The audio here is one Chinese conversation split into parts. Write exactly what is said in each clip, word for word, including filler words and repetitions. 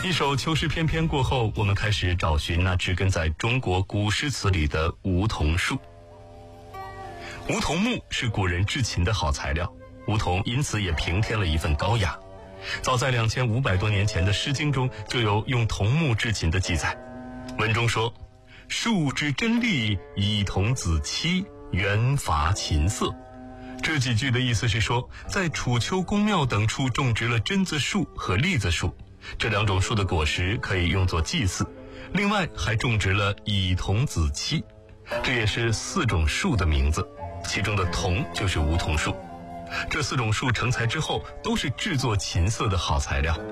一首秋诗翩翩过后，我们开始找寻那植根在中国古诗词里的梧桐树。梧桐木是古人制琴的好材料，梧桐因此也平添了一份高雅。早在两千五百多年前的《诗经》中就有用桐木制琴的记载。文中说：“树之真丽，以桐子期，原伐琴瑟。”这几句的意思是说，在楚丘宫庙等处种植了榛子树和栗子树，这两种树的果实可以用作祭祀，另外还种植了以桐子期，这也是四种树的名字，其中的桐就是梧桐树。这四种树成材之后，都是制作琴瑟的好材料。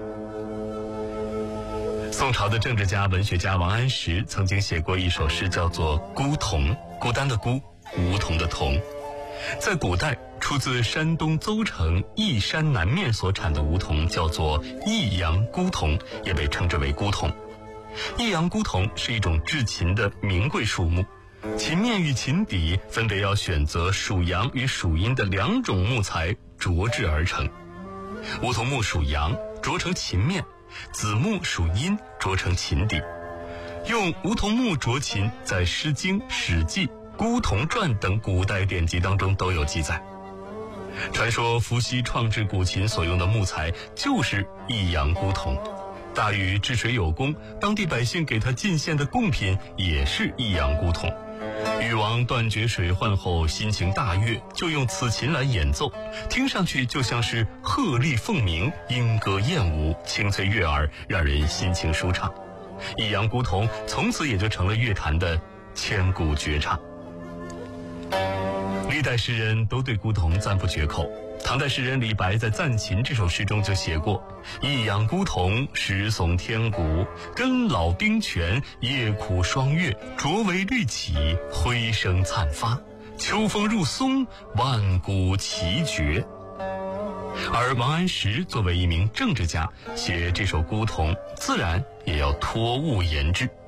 宋朝的政治家、文学家王安石曾经写过一首诗，叫做《孤桐》，孤单的孤，梧桐的桐。在古代，出自山东邹城义山南面所产的梧桐叫做益阳孤桐，也被称之为孤桐。益阳孤桐是一种制琴的名贵树木，琴面与琴底分别要选择属阳与属阴的两种木材琢制而成。梧桐木属阳，琢成琴面；子木属阴，琢成琴底。用梧桐木琢琴，在《诗经》《史记》《孤桐传》等古代典籍当中都有记载。传说伏羲创制古琴所用的木材就是益阳孤桐。大禹治水有功，当地百姓给他进献的贡品也是益阳孤桐。禹王断绝水患后心情大悦，就用此琴来演奏，听上去就像是鹤唳凤鸣，莺歌燕舞，清脆悦耳，让人心情舒畅。益阳孤桐从此也就成了乐坛的千古绝唱。历代诗人都对孤桐赞不绝口。唐代诗人李白在《赞琴》这首诗中就写过：“益阳孤桐，石耸天古，根老冰泉，叶苦霜月，卓为绿绮，辉声灿发。秋风入松，万古奇绝。”而王安石作为一名政治家，写这首孤桐，自然也要托物言志。